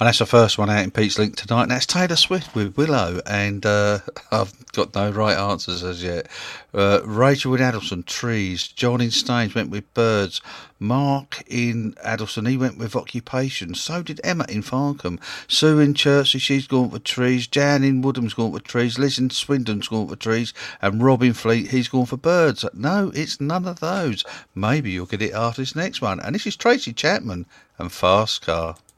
And that's the first one out in Pete's Link tonight. And that's Taylor Swift with Willow. And I've got no right answers as yet. Rachel in Addleston, Trees. John in Staines went with Birds. Mark in Addleston, he went with Occupation. So did Emma in Farncombe. Sue in Chertsey, she's gone for Trees. Jan in Woodham's gone for Trees. Liz in Swindon's gone for Trees. And Rob in Fleet, he's gone for Birds. No, it's none of those. Maybe you'll get it after this next one. And this is Tracy Chapman and Fast Car.